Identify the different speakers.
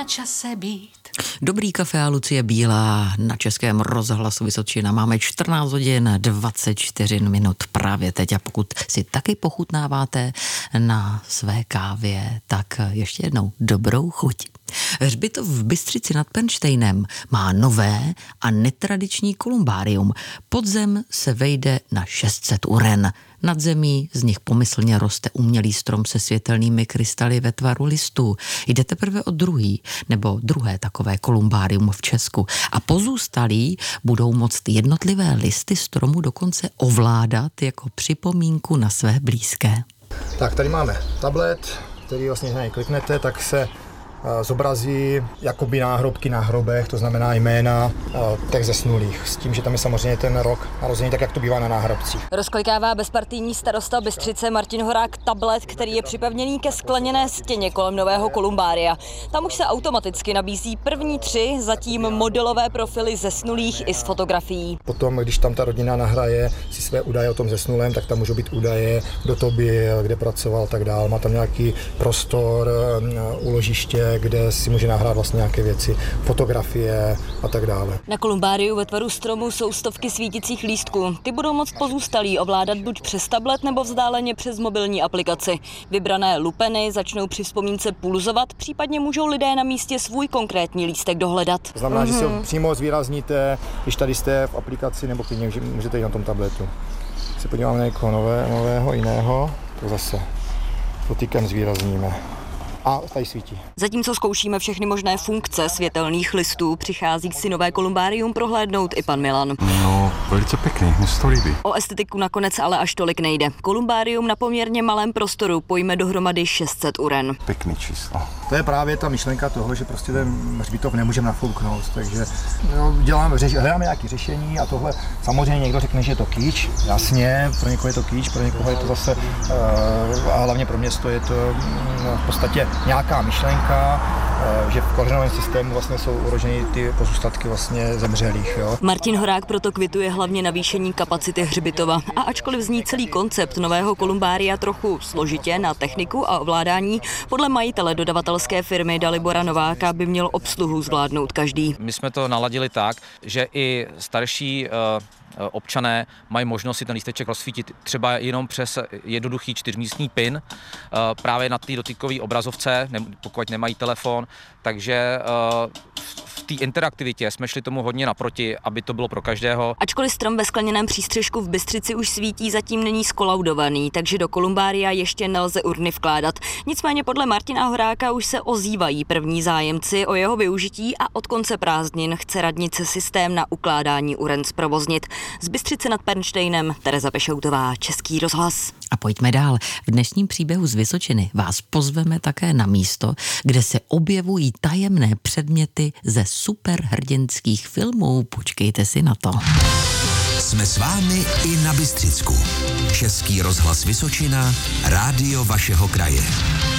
Speaker 1: čase být.
Speaker 2: Dobrý kafe a Lucie Bílá na Českém rozhlasu Vysočina. Máme 14 hodin 24 minut právě teď a pokud si taky pochutnáváte na své kávě, tak ještě jednou dobrou chuť. Hřbitov v Bystřici nad Pernštejnem má nové a netradiční kolumbárium. Pod zem se vejde na 600 uren. Nad zemí z nich pomyslně roste umělý strom se světelnými krystaly ve tvaru listů. Jde teprve o druhé takové kolumbárium v Česku. A pozůstalí budou moct jednotlivé listy stromu dokonce ovládat jako připomínku na své blízké.
Speaker 3: Tak tady máme tablet, který vlastně na něj kliknete, tak se zobrazí jakoby náhrobky na hrobech, to znamená jména těch zesnulých. S tím, že tam je samozřejmě ten rok narození, tak jak to bývá na náhrobcích.
Speaker 4: Rozklikává bezpartijní starosta Bystřice Martin Horák tablet, který je připevněný ke skleněné stěně kolem nového kolumbária. Tam už se automaticky nabízí první 3 zatím modelové profily zesnulých i s fotografií.
Speaker 3: Potom, když tam ta rodina nahraje si své údaje o tom zesnulém, tak tam můžou být údaje, kdo to byl, kde pracoval, tak dál. Má tam nějaký prostor, úložiště, kde si může nahrát vlastně nějaké věci, fotografie a tak dále.
Speaker 4: Na kolumbáriu ve tvaru stromu jsou stovky svíticích lístků. Ty budou moct pozůstalí ovládat buď přes tablet nebo vzdáleně přes mobilní aplikaci. Vybrané lupeny začnou při vzpomínce pulzovat, případně můžou lidé na místě svůj konkrétní lístek dohledat.
Speaker 3: To znamená, že si ho přímo zvýrazníte, když tady jste v aplikaci, nebo klidně můžete jít na tom tabletu. Když se podíváme na někoho nového, jiného, to zase dotykem zvýrazníme. A tady svítí.
Speaker 4: Zatímco zkoušíme všechny možné funkce světelných listů, přichází si nové kolumbárium prohlédnout i pan Milan.
Speaker 5: No, velice pěkný, mně se to líbí.
Speaker 4: O estetiku nakonec ale až tolik nejde. Kolumbárium na poměrně malém prostoru pojme dohromady 600 uren.
Speaker 5: Pěkný číslo.
Speaker 3: To je právě ta myšlenka toho, že prostě ten hřbitov nemůžeme nafouknout, takže hledáme nějaké řešení a tohle samozřejmě někdo řekne, že je to kýč, jasně, pro někoho je to kýč, pro někoho je to zase, a hlavně pro město je to v podstatě nějaká myšlenka, že v kořenovém systému vlastně jsou uloženy ty pozůstatky vlastně zemřelých. Jo.
Speaker 4: Martin Horák proto kvituje hlavně navýšení kapacity hřbitova. A ačkoliv zní celý koncept nového kolumbária trochu složitě na techniku a ovládání, podle majitele dodavatelské firmy Dalibora Nováka by měl obsluhu zvládnout každý.
Speaker 6: My jsme to naladili tak, že i starší občané mají možnost si ten lísteček rozsvítit třeba jenom přes jednoduchý 4místní PIN právě na té dotykové obrazovce, pokud nemají telefon, takže v té interaktivitě jsme šli tomu hodně naproti, aby to bylo pro každého.
Speaker 4: Ačkoliv strom ve skleněném přístřešku v Bystřici už svítí, zatím není skolaudovaný, takže do kolumbária ještě nelze urny vkládat. Nicméně podle Martina Horáka už se ozývají první zájemci o jeho využití a od konce prázdnin chce radnice systém na ukládání uren zprovoznit. Z Bystřice nad Pernštejnem Tereza Pešoutová, Český rozhlas.
Speaker 2: A pojďme dál. V dnešním příběhu z Vysočiny vás pozveme také na místo, kde se objevují tajemné předměty ze superhrdinských filmů. Počkejte si na to.
Speaker 7: Jsme s vámi i na Bystřicku. Český rozhlas Vysočina, rádio vašeho kraje.